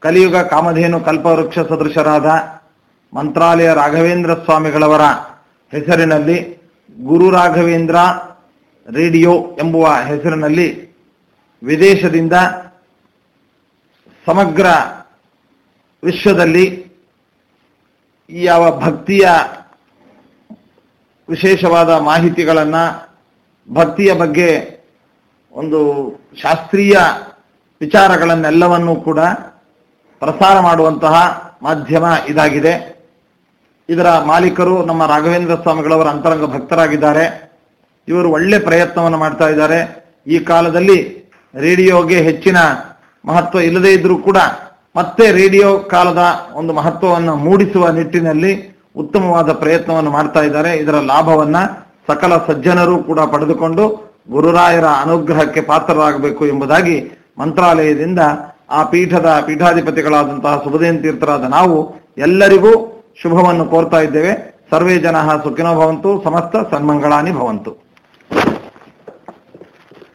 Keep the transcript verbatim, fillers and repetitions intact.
ಕಲಿಯುಗ ಕಾಮಧೇನು ಕಲ್ಪವೃಕ್ಷ ಸದೃಶರಾದ ಮಂತ್ರಾಲಯ ರಾಘವೇಂದ್ರ ಸ್ವಾಮಿಗಳವರ ಹೆಸರಿನಲ್ಲಿ ಗುರು ರಾಘವೇಂದ್ರ ರೇಡಿಯೋ ಎಂಬುವ ಹೆಸರಿನಲ್ಲಿ ವಿದೇಶದಿಂದ ಸಮಗ್ರ ವಿಶ್ವದಲ್ಲಿ ಯಾವ ಭಕ್ತಿಯ ವಿಶೇಷವಾದ ಮಾಹಿತಿಗಳನ್ನು ಭಕ್ತಿಯ ಬಗ್ಗೆ ಒಂದು ಶಾಸ್ತ್ರೀಯ ವಿಚಾರಗಳನ್ನೆಲ್ಲವನ್ನೂ ಕೂಡ ಪ್ರಸಾರ ಮಾಡುವಂತಹ ಮಾಧ್ಯಮ ಇದಾಗಿದೆ. ಇದರ ಮಾಲೀಕರು ನಮ್ಮ ರಾಘವೇಂದ್ರ ಸ್ವಾಮಿಗಳವರ ಅಂತರಂಗ ಭಕ್ತರಾಗಿದ್ದಾರೆ. ಇವರು ಒಳ್ಳೆ ಪ್ರಯತ್ನವನ್ನು ಮಾಡ್ತಾ ಇದ್ದಾರೆ. ಈ ಕಾಲದಲ್ಲಿ ರೇಡಿಯೋಗೆ ಹೆಚ್ಚಿನ ಮಹತ್ವ ಇಲ್ಲದೇ ಇದ್ರೂ ಕೂಡ ಮತ್ತೆ ರೇಡಿಯೋ ಕಾಲದ ಒಂದು ಮಹತ್ವವನ್ನು ಮೂಡಿಸುವ ನಿಟ್ಟಿನಲ್ಲಿ ಉತ್ತಮವಾದ ಪ್ರಯತ್ನವನ್ನು ಮಾಡ್ತಾ ಇದ್ದಾರೆ. ಇದರ ಲಾಭವನ್ನ ಸಕಲ ಸಜ್ಜನರು ಕೂಡ ಪಡೆದುಕೊಂಡು ಗುರುರಾಯರ ಅನುಗ್ರಹಕ್ಕೆ ಪಾತ್ರರಾಗಬೇಕು ಎಂಬುದಾಗಿ ಮಂತ್ರಾಲಯದಿಂದ ಆ ಪೀಠದ ಪೀಠಾಧಿಪತಿಗಳಾದಂತಹ ಸುಬುಧೇನ್ ತೀರ್ಥರಾದ ನಾವು ಎಲ್ಲರಿಗೂ ಶುಭವನ್ನು ಕೋರ್ತಾ ಇದ್ದೇವೆ. ಸರ್ವೇ ಜನ ಸುಖಿನೋ ಭವಂತು, ಸಮಸ್ತ ಸನ್ಮಂಗಳಾನಿ ಭವಂತು.